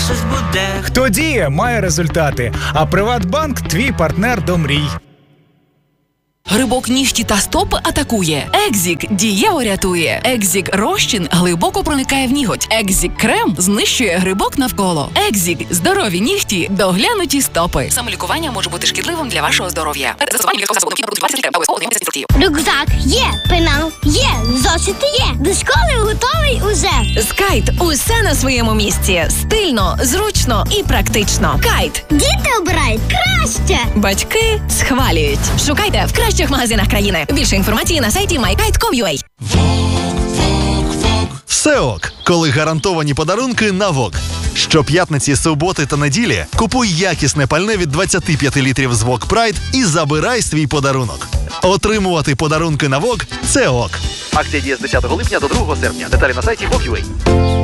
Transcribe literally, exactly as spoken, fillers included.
щось буде. Хто діє, має результати. А Приватбанк – твій партнер до мрій. Грибок нігті та стопи атакує. Екзік дієво рятує. Екзік розчин глибоко проникає в ніготь. Екзік крем знищує грибок навколо. Екзік здорові нігті, доглянуті стопи. Самолікування може бути шкідливим для вашого здоров'я. Застосування лікарського засобу необхідно продукти двадцять літрів та обов'язково ознайомитися з інструкцією. Рюкзак є, пенал є, зошити є. До школи готовий уже. З Кайт усе на своєму місці. Стильно, зручно і практично. Кайт. Діти обирають краще. Батьки схвалюють. Шукайте в кращих магазинах країни. Більше інформації на сайті май кайт крапка ком крапка ю а. Все ок, коли гарантовані подарунки на ВОК. Щоп'ятниці, суботи та неділі купуй якісне пальне від двадцяти п'яти літрів з ВОК Прайд і забирай свій подарунок. Отримувати подарунки на ВОК – це ок. Акція діє з десятого липня до другого серпня. Деталі на сайті вок крапка ю а.